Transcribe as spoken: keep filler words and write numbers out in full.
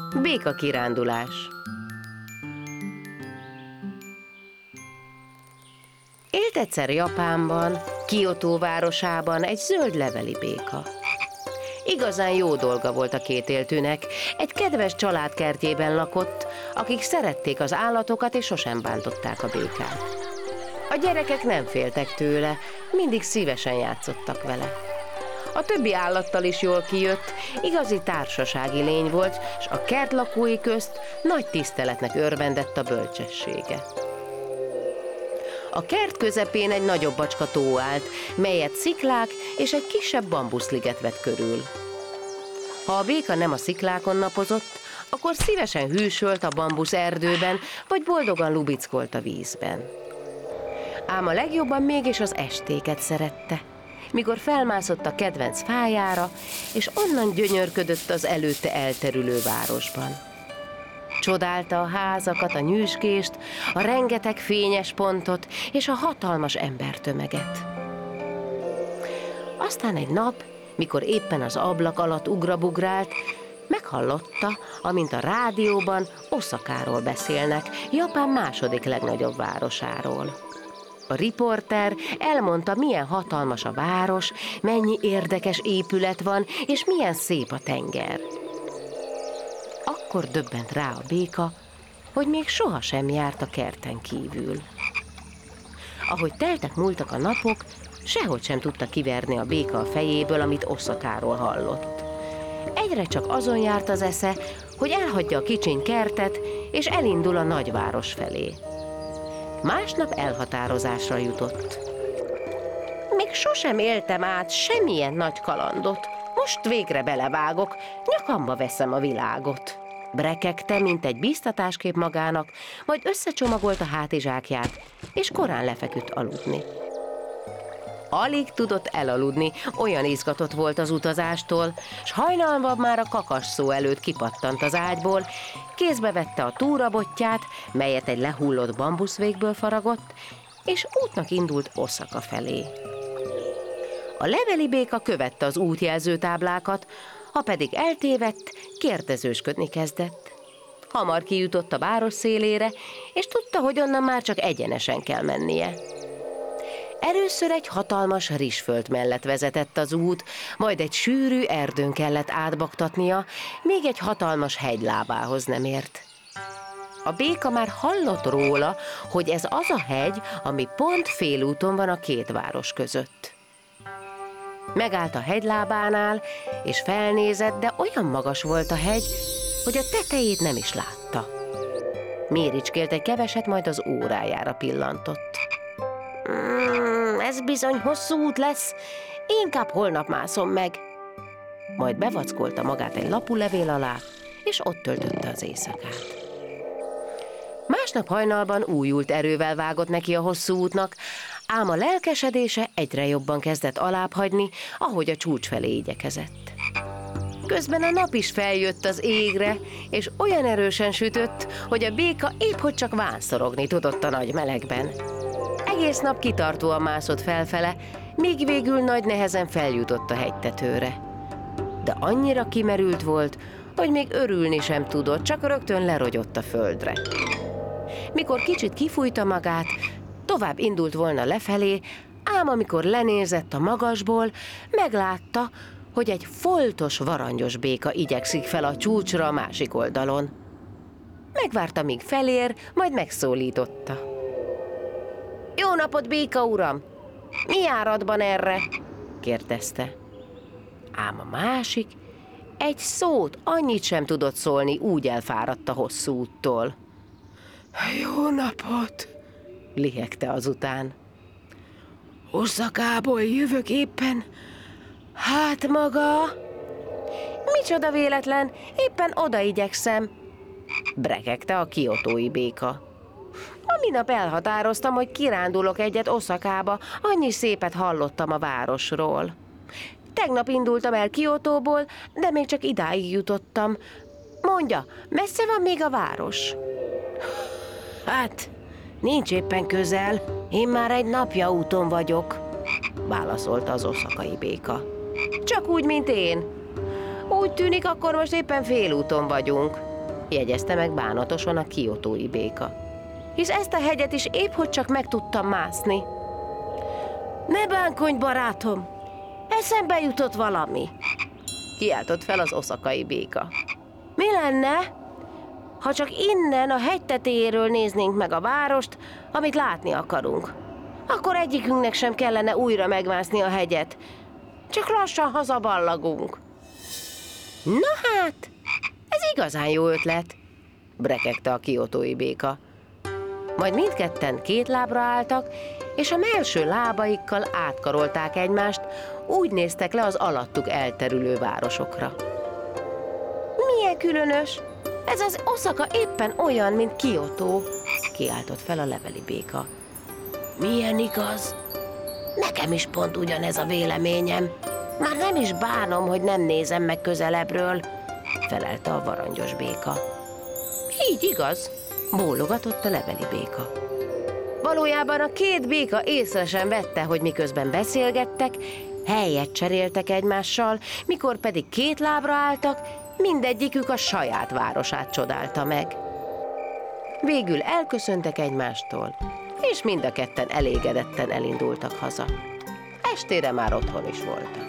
Béka kirándulás. Élt egyszer Japánban, Kiotó városában egy zöld leveli béka. Igazán jó dolga volt a kétéltűnek, egy kedves család kertjében lakott, akik szerették az állatokat és sosem bántották a békát. A gyerekek nem féltek tőle, mindig szívesen játszottak vele. A többi állattal is jól kijött, igazi társasági lény volt, és a kert lakói közt nagy tiszteletnek örvendett a bölcsessége. A kert közepén egy nagyobb bacska tó állt, melyet sziklák és egy kisebb bambuszliget vett körül. Ha a béka nem a sziklákon napozott, akkor szívesen hűsölt a bambusz erdőben, vagy boldogan lubickolt a vízben. Ám a legjobban mégis az estéket szerette, mikor felmászott a kedvenc fájára, és onnan gyönyörködött az előtte elterülő városban. Csodálta a házakat, a nyüzsgést, a rengeteg fényes pontot és a hatalmas embertömeget. Aztán egy nap, mikor éppen az ablak alatt ugrabugrált, meghallotta, amint a rádióban Oszakáról beszélnek, Japán második legnagyobb városáról. A riporter elmondta, milyen hatalmas a város, mennyi érdekes épület van, és milyen szép a tenger. Akkor döbbent rá a béka, hogy még sohasem járt a kerten kívül. Ahogy teltek múltak a napok, sehogy sem tudta kiverni a béka a fejéből, amit Oszakáról hallott. Egyre csak azon járt az esze, hogy elhagyja a kicsiny kertet, és elindul a nagyváros felé. Másnap elhatározásra jutott. Még sosem éltem át semmilyen nagy kalandot, most végre belevágok, nyakamba veszem a világot. Brekegte, mint egy bíztatáskép magának, majd összecsomagolta hátizsákját, és korán lefeküdt aludni. Alig tudott elaludni, olyan izgatott volt az utazástól, s hajnalban már a kakasszó előtt kipattant az ágyból, kézbe vette a túrabottyát, melyet egy lehullott bambuszvégből faragott, és útnak indult Oszaka felé. A leveli béka követte az útjelző táblákat, ha pedig eltévedt, kérdezősködni kezdett. Hamar kijutott a város szélére, és tudta, hogy onnan már csak egyenesen kell mennie. Először egy hatalmas rizsföld mellett vezetett az út, majd egy sűrű erdőn kellett átbaktatnia, még egy hatalmas hegylábához nem ért. A béka már hallott róla, hogy ez az a hegy, ami pont félúton van a két város között. Megállt a hegylábánál, és felnézett, de olyan magas volt a hegy, hogy a tetejét nem is látta. Méricskélt egy keveset, majd az órájára pillantott. Mm, ez bizony hosszú út lesz, inkább holnap mászom meg. Majd bevackolta magát egy lapulevél alá, és ott töltötte az éjszakát. Másnap hajnalban újult erővel vágott neki a hosszú útnak, ám a lelkesedése egyre jobban kezdett alábbhagyni, ahogy a csúcs felé igyekezett. Közben a nap is feljött az égre, és olyan erősen sütött, hogy a béka épp hogy csak vánszorogni tudott a nagy melegben. Egész nap kitartóan mászott felfele, míg végül nagy nehezen feljutott a hegytetőre. De annyira kimerült volt, hogy még örülni sem tudott, csak rögtön lerogyott a földre. Mikor kicsit kifújta magát, tovább indult volna lefelé, ám amikor lenézett a magasból, meglátta, hogy egy foltos, varangyos béka igyekszik fel a csúcsra a másik oldalon. Megvárta, míg felér, majd megszólította. Jó napot, béka uram! Mi járatban erre? Kérdezte. Ám a másik egy szót, annyit sem tudott szólni, úgy elfáradt a hosszú úttól. Jó napot! Lihegte azután. Oszakából jövök éppen. Hát maga? Micsoda véletlen, éppen oda igyekszem, brekegte a kiotói béka. A minap elhatároztam, hogy kirándulok egyet Oszakába, annyi szépet hallottam a városról. Tegnap indultam el Kiotóból, de még csak idáig jutottam. Mondja, messze van még a város? Hát, nincs éppen közel, én már egy napja úton vagyok, válaszolta az oszakai béka. Csak úgy, mint én. Úgy tűnik, akkor most éppen félúton vagyunk. jegyezte meg bánatosan a kiotói béka. Hisz ezt a hegyet is épp hogy csak meg tudtam mászni. Ne bánkodj, barátom! Eszembe jutott valami! Kiáltott fel az oszakai béka. Mi lenne, ha csak innen a hegy tetejéről néznénk meg a várost, amit látni akarunk? Akkor egyikünknek sem kellene újra megmászni a hegyet. Csak lassan hazaballagunk. Na hát, ez igazán jó ötlet, brekegte a kiotói béka. Majd mindketten két lábra álltak, és a mellső lábaikkal átkarolták egymást, úgy néztek le az alattuk elterülő városokra. Milyen különös! Ez az Oszaka éppen olyan, mint Kiotó, kiáltott fel a leveli béka. Milyen igaz? Nekem is pont ugyanez a véleményem. Már nem is bánom, hogy nem nézem meg közelebbről, felelte a varangyos béka. Így igaz, bólogatott a leveli béka. Valójában a két béka észre sem vette, hogy miközben beszélgettek, helyet cseréltek egymással, mikor pedig két lábra álltak, mindegyikük a saját városát csodálta meg. Végül elköszöntek egymástól, és mind a ketten elégedetten elindultak haza. Estére már otthon is voltak.